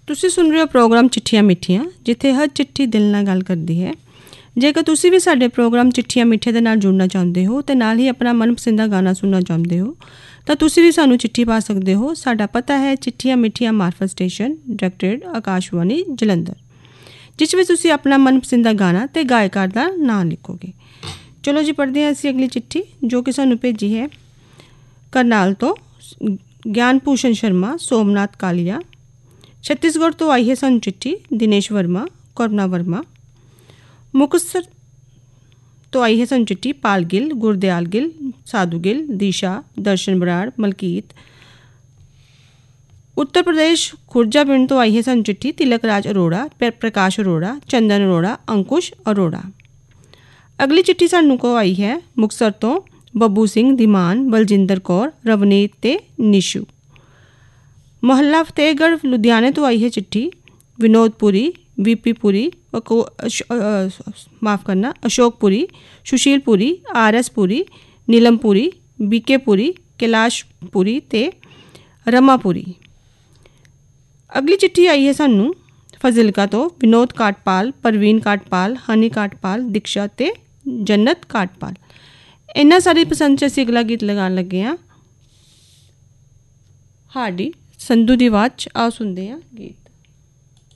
ਤੁਸੀਂ ਸੁਣ ਰਹੇ ਹੋ ਪ੍ਰੋਗਰਾਮ ਚਿੱਠੀਆਂ ਮਿੱਠੀਆਂ, ਜਿੱਥੇ ਹਰ ਚਿੱਠੀ ਦਿਲ ਨਾਲ ਗੱਲ ਕਰਦੀ ਹੈ। ਜੇਕਰ ਤੁਸੀਂ ਵੀ ਸਾਡੇ ਪ੍ਰੋਗਰਾਮ ਚਿੱਠੀਆਂ ਮਿੱਠੀਆਂ ਦੇ ਨਾਲ ਜੁੜਨਾ ਚਾਹੁੰਦੇ ਹੋ ਅਤੇ ਨਾਲ ਹੀ ਆਪਣਾ ਮਨਪਸੰਦਾ ਗਾਣਾ ਸੁਣਨਾ ਚਾਹੁੰਦੇ ਹੋ ਤਾਂ ਤੁਸੀਂ ਵੀ ਸਾਨੂੰ ਚਿੱਠੀ ਪਾ ਸਕਦੇ ਹੋ। ਸਾਡਾ ਪਤਾ ਹੈ ਚਿੱਠੀਆਂ ਮਿੱਠੀਆਂ ਮਾਰਫਤ ਸਟੇਸ਼ਨ, ਡਾਇਰੈਕਟਰੇਟ ਆਕਾਸ਼ਵਾਣੀ ਜਲੰਧਰ, ਜਿਸ ਵਿੱਚ ਤੁਸੀਂ ਆਪਣਾ ਮਨਪਸੰਦਾ ਗਾਣਾ ਅਤੇ ਗਾਇਕਾਰ ਦਾ ਨਾਂ ਲਿਖੋਗੇ। ਚਲੋ ਜੀ, ਪੜ੍ਹਦੇ ਹਾਂ ਅਸੀਂ ਅਗਲੀ ਚਿੱਠੀ ਜੋ ਕਿ ਸਾਨੂੰ ਭੇਜੀ ਹੈ ਕਰਨਾਲ ਤੋਂ ਗਿਆਨ ਭੂਸ਼ਣ ਸ਼ਰਮਾ, ਸੋਮਨਾਥ ਕਾਲੀਆ। ਛੱਤੀਸਗੜ੍ਹ ਤੋਂ ਆਈ ਹੈ ਸਾਨੂੰ ਚਿੱਠੀ ਦਿਨੇਸ਼ ਵਰਮਾ, ਕਰੁਣਾ ਵਰਮਾ। ਮੁਕਤਸਰ ਤੋਂ ਆਈ ਹੈ ਸਾਨੂੰ ਚਿੱਠੀ ਪਾਲ ਗਿੱਲ, ਗੁਰਦਿਆਲ ਗਿੱਲ, ਸਾਧੂ ਗਿੱਲ, ਦੀਸ਼ਾ, ਦਰਸ਼ਨ ਬਰਾੜ, ਮਲਕੀਤ। ਉੱਤਰ ਪ੍ਰਦੇਸ਼ ਖੁਰਜਾ ਪਿੰਡ ਤੋਂ ਆਈ ਹੈ ਸਾਨੂੰ ਚਿੱਠੀ ਤਿਲਕ ਰਾਜ ਅਰੋੜਾ, ਪ੍ਰਕਾਸ਼ ਅਰੋੜਾ, ਚੰਦਨ ਅਰੋੜਾ, ਅੰਕੁਸ਼ ਅਰੋੜਾ। ਅਗਲੀ ਚਿੱਠੀ ਸਾਨੂੰ ਕੋ ਆਈ ਹੈ ਮੁਕਤਸਰ ਤੋਂ ਬੱਬੂ ਸਿੰਘ, ਧੀਮਾਨ, ਬਲਜਿੰਦਰ ਕੌਰ, ਰਵਨੀਤ ਤੇ ਨਿਸ਼ੂ। ਮੁਹੱਲਾ ਫਤਿਹਗੜ੍ਹ ਲੁਧਿਆਣੇ ਤੋਂ ਆਈ ਹੈ ਚਿੱਠੀ ਵਿਨੋਦ ਪੁਰੀ, ਵੀਪੀ ਪੁਰੀ, ਅਸ਼ੋਕ ਪੁਰੀ, ਸੁਸ਼ੀਲ ਪੁਰੀ, ਆਰ.ਐਸ. ਪੁਰੀ, ਨੀਲਮ ਪੁਰੀ, ਬੀਕੇ ਪੁਰੀ, ਕੈਲਾਸ਼ ਪੁਰੀ ਤੇ ਰਮਾ ਪੁਰੀ। ਅਗਲੀ ਚਿੱਠੀ ਆਈ ਹੈ ਸਾਨੂੰ ਫਜ਼ਿਲਕਾ ਤੋਂ ਵਿਨੋਦ ਕਾਟਪਾਲ, ਪ੍ਰਵੀਨ ਕਾਟਪਾਲ, ਹਨੀ ਕਾਟਪਾਲ, ਦੀਕਸ਼ਾ ਤੇ ਜੰਨਤ ਕਾਟਪਾਲ। ਇਹਨਾਂ ਸਾਰੀ ਪਸੰਦ 'ਚ ਅਸੀਂ ਅਗਲਾ ਗੀਤ ਲਗਾਉਣ ਲੱਗੇ ਹਾਂ ਹਾਰਡੀ ਸੰਧੂ ਦੀ ਆਵਾਜ਼ 'ਚ। ਆਓ ਸੁਣਦੇ ਹਾਂ ਗੀਤ।